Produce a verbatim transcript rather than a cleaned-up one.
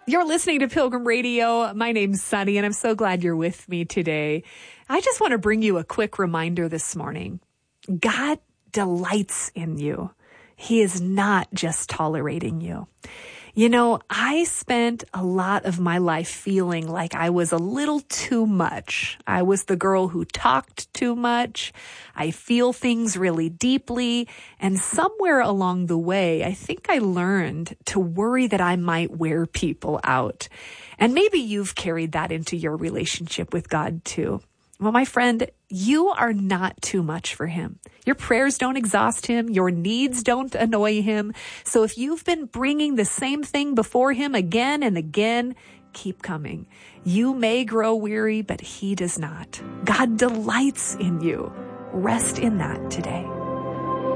You're listening to Pilgrim Radio. My name's Sunny, and I'm so glad you're with me today. I just want to bring you a quick reminder this morning. God delights in you. He is not just tolerating you. You know, I spent a lot of my life feeling like I was a little too much. I was the girl who talked too much. I feel things really deeply. And somewhere along the way, I think I learned to worry that I might wear people out. And maybe you've carried that into your relationship with God too. Well, my friend, you are not too much for him. Your prayers don't exhaust him. Your needs don't annoy him. So if you've been bringing the same thing before him again and again, keep coming. You may grow weary, but he does not. God delights in you. Rest in that today.